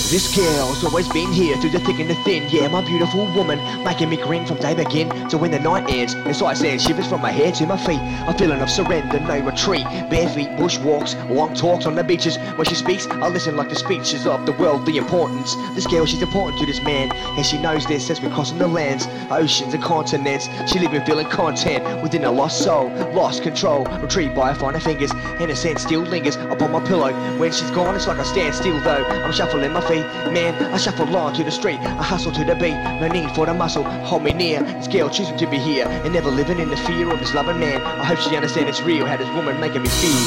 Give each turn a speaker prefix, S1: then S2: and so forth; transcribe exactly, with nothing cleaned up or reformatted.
S1: This girl's always been here through the thick and the thin. Yeah, my beautiful woman, making me grin from day begin to when the night ends. Inside sand shivers from my head to my feet. A feeling of surrender, no retreat. Bare feet, bushwalks, long talks on the beaches. When she speaks, I listen like the speeches of the world, the importance. This girl, she's important to this man, and she knows this as we're crossing the lands, oceans and continents. She living feeling content within a lost soul, lost control, retrieved by her finer fingers. Innocent still lingers upon my pillow. When she's gone, it's like I stand still though. I'm shuffling my feet, man, I shuffle on to the street. I hustle to the beat, no need for the muscle. Hold me near, this girl choosing to be here and never living in the fear of this loving man. I hope she understands it's real, how this woman making me feel.